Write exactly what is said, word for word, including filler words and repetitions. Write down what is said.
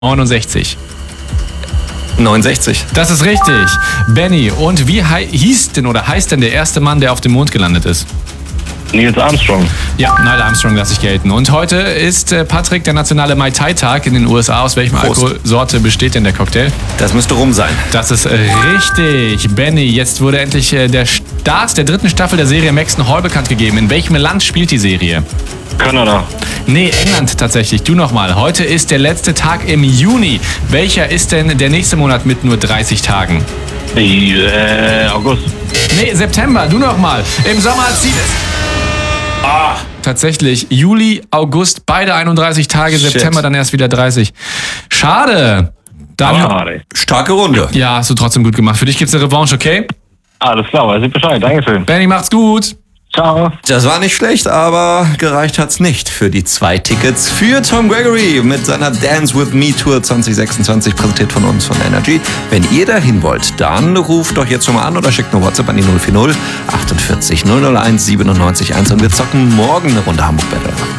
neunundsechzig. neunundsechzig. Das ist richtig. Benny, und wie hei- hieß denn oder heißt denn der erste Mann, der auf dem Mond gelandet ist? Neil Armstrong. Ja, Neil Armstrong lasse ich gelten. Und heute ist äh, Patrick der nationale Mai Tai Tag in den U S A. Aus welchem Prost. Alkoholsorte besteht denn der Cocktail? Das müsste rum sein. Das ist äh, richtig. Benny, jetzt wurde endlich äh, der Start der dritten Staffel der Serie Maxton Hall bekannt gegeben. In welchem Land spielt die Serie? Kanada. Nee, England tatsächlich. Du nochmal. Heute ist der letzte Tag im Juni. Welcher ist denn der nächste Monat mit nur dreißig Tagen? Äh, August. Nee, September. Du nochmal. Im Sommer zieht es... Ah, tatsächlich. Juli, August, beide einunddreißig Tage. Shit. September dann erst wieder dreißig. Schade. Dann, Schade. Starke Runde. ja, hast du trotzdem gut gemacht. Für dich gibt's eine Revanche, okay? Alles klar, weiß ich Bescheid. Dankeschön. Benny, macht's gut. Ciao. Das war nicht schlecht, aber gereicht hat's nicht für die zwei Tickets für Tom Gregory mit seiner Dance With Me Tour zwanzig sechsundzwanzig, präsentiert von uns von Energy. Wenn ihr dahin wollt, dann ruft doch jetzt schon mal an oder schickt eine WhatsApp an die null vier null achtundvierzig null null eins siebenundneunzig eins und wir zocken morgen eine Runde Hamburg Battle.